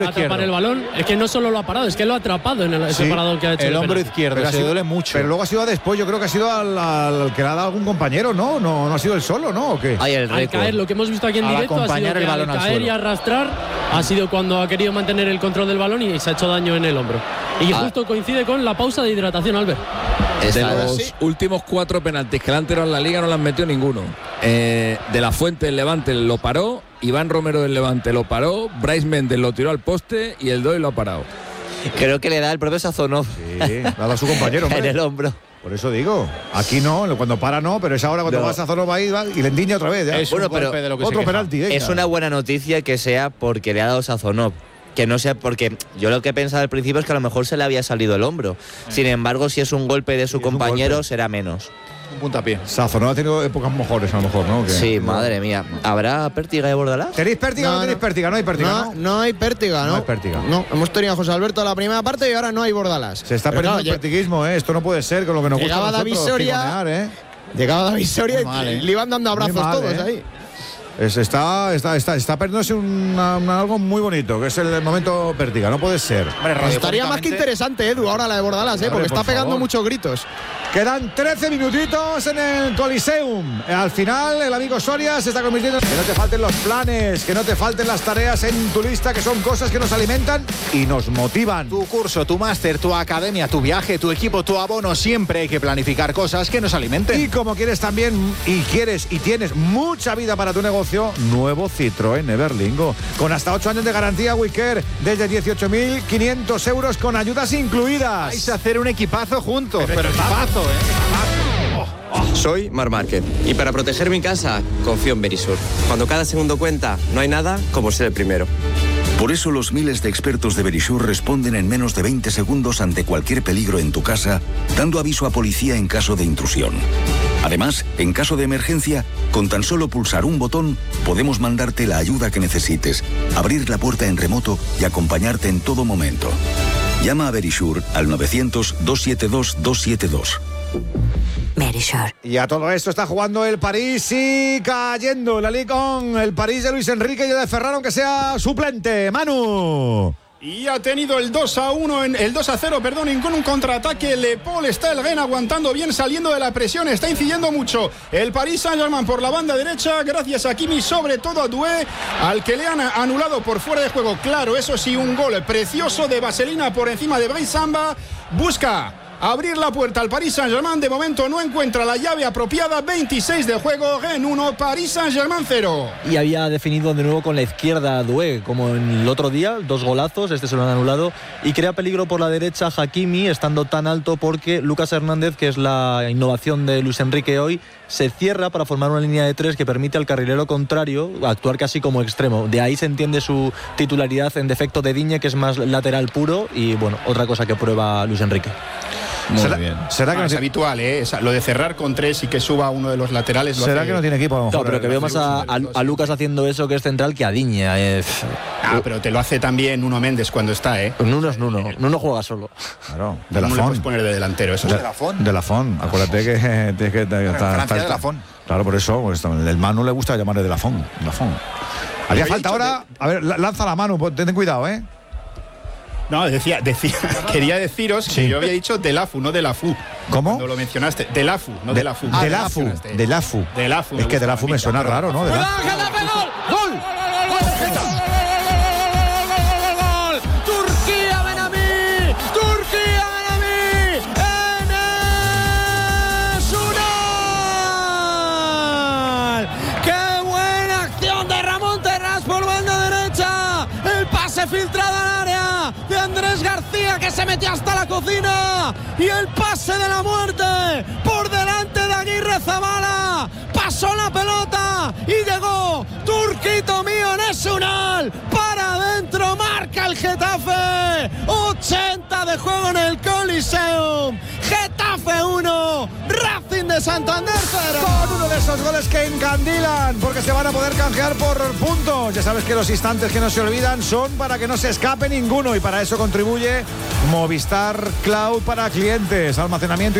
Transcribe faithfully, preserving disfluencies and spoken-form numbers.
atrapar el balón. Es que no solo lo ha parado, es que lo ha atrapado en el, ese Sí, parado que ha hecho. el hombro penalti. izquierdo, Pero ha se sido- duele mucho. Pero luego ha sido después, yo creo que ha sido al, al que le ha dado algún compañero, ¿no? No, no ha sido él solo, ¿no? ¿O qué? Ay, el Al récord. caer, lo que hemos visto aquí en Al directo ha sido acompañar que el balón al al caer suelo. y arrastrar ha sido cuando ha querido mantener el control del balón y se ha hecho daño en el hombro. Y Ah. justo coincide con la pausa de hidratación, Albert. De Esa- los sí. últimos cuatro penaltis que le han tirado en la Liga no le han metido ninguno. Eh, de la Fuente del Levante lo paró, Iván Romero del Levante lo paró, Brais Méndez lo tiró al poste y el Doi lo ha parado. Creo que le da el propio Sazonov Sí, le ha dado a su compañero, en hombre. el hombro. Por eso digo, aquí no, cuando para no, pero es ahora cuando No. vas a Zoro va y, va y le endiña otra vez. ¿ya? Es Bueno, un golpe pero de lo que se Otro queja. penalti, venga. Es una buena noticia que sea porque le ha dado Sazonov. Que no sea porque yo lo que pensaba al principio es que a lo mejor se le había salido el hombro. Sin embargo, si es un golpe de su Sí, es un compañero, golpe. será menos. Un puntapié. Sazo, no ha tenido épocas mejores a lo mejor, ¿no? ¿Qué? Sí, madre mía. ¿Habrá pértiga de Bordalás? ¿Tenéis pértiga o no, No, tenéis no. pértiga? No hay pértiga, No, ¿no? no hay pértiga, ¿no? No hay pértiga. No, hemos tenido a José Alberto la primera parte y ahora no hay Bordalás. Se está Pero perdiendo claro, el pértiguismo, ¿eh? Esto no puede ser con lo que nos gusta a Llegaba nosotros, David Soria. pimonear, ¿eh? Llegaba David Soria y Muy mal, ¿eh? le iban dando abrazos Muy mal, todos ¿eh? ahí. Es- está, está, está, está perdiéndose una- una- algo muy bonito, que es el momento pértiga, no puede ser. Hombre, Estaría más que radiofónicamente- interesante, Edu, ahora la de Bordalás, ¿eh? Hombre, Porque por está pegando favor. muchos gritos. Quedan trece minutitos en el Coliseum. Al final, el amigo Soria se está convirtiendo en... Que no te falten los planes, que no te falten las tareas en tu lista, que son cosas que nos alimentan y nos motivan. Tu curso, tu máster, tu academia, tu viaje, tu equipo, tu abono, siempre hay que planificar cosas que nos alimenten. Y como quieres también, y quieres y tienes mucha vida para tu negocio, nuevo Citroën Everlingo. Con hasta ocho años de garantía WeCare, desde dieciocho mil quinientos euros con ayudas incluidas. Vais a hacer un equipazo juntos. Pero equipazo, ¿eh? Soy Mar Márquez y para proteger mi casa confío en Verisur. Cuando cada segundo cuenta, no hay nada como ser el primero. Por eso los miles de expertos de Verisur responden en menos de veinte segundos ante cualquier peligro en tu casa, dando aviso a policía en caso de intrusión. Además, en caso de emergencia, con tan solo pulsar un botón, podemos mandarte la ayuda que necesites, abrir la puerta en remoto y acompañarte en todo momento. Llama a Verisur al novecientos, doscientos setenta y dos, doscientos setenta y dos. Verisur. Y a todo esto está jugando el París y cayendo la Liga con el París de Luis Enrique y el de Ferran, aunque sea suplente. Manu. Y ha tenido el dos a uno, en, el dos a cero, perdón, y con un contraataque. Le Paul está el Rennes aguantando bien, saliendo de la presión, está incidiendo mucho el Paris Saint-Germain por la banda derecha, gracias a Kimi, sobre todo a Doué, al que le han anulado por fuera de juego. Claro, eso sí, un gol precioso de Vaselina por encima de Brice Samba. Busca abrir la puerta al Paris Saint-Germain. De momento no encuentra la llave apropiada. veintiséis de juego, Rennes uno, Paris Saint-Germain cero. Y había definido de nuevo con la izquierda Doué, como en el otro día, dos golazos, este se lo han anulado, y crea peligro por la derecha Hakimi, estando tan alto porque Lucas Hernández, que es la innovación de Luis Enrique hoy, se cierra para formar una línea de tres que permite al carrilero contrario actuar casi como extremo. De ahí se entiende su titularidad en defecto de Digne, que es más lateral puro, y bueno, otra cosa que prueba Luis Enrique. Muy ¿Será, bien. ¿será que Ah, no es tiene, habitual, ¿eh? Esa- lo de cerrar con tres y que suba uno de los laterales. lo ¿será hace- que no tiene equipo? A lo mejor, No, pero que eh? veo más a, a- a Lucas haciendo eso, que es central, que a Digne. Eh, Ah, pero te lo hace también Nuno Méndez cuando está, ¿eh? Nuno es Nuno, Nuno juega solo. Claro, de la ¿Cómo le puedes Fon. poner de delantero? Eso De, es la Fon. de la Fon. Acuérdate que, eh, que, que- está- Francia está- de la Fon. Claro, por eso, pues, el Manu le gusta llamarle de la Fon. De la Fon. Haría había falta dicho ahora. A ver, la- lanza la mano, pues, ten cuidado, ¿eh? No, decía, decía, quería deciros Sí. que yo había dicho de la Fu, no de la Fu. ¿Cómo? Cuando lo mencionaste. De la Fu, no de, la Fu. de Ah, la Fu, mencionaste. de la Fu. De la Fu. Es que de la Fu me suena raro, ¿no? De la- Turquía, ven a mí. Turquía, ven a mí. Enes Ünal. ¡Qué buena acción de Ramón Terrás por banda derecha! El pase filtrado al área de Andrés García, que se metió hasta la cocina, y el pase de la muerte por delante de Aguirre Zabala. Pasó la pelota y llegó Turquito mío, Enes Ünal, para adentro, marca el Getafe. ochenta de juego en el Coliseum. Getafe uno, Racing de Santander cero. Con uno de esos goles que encandilan, porque se van a poder canjear por puntos. Ya sabes que los instantes que no se olvidan son para que no se escape ninguno, y para eso contribuye Movistar Cloud para clientes, almacenamiento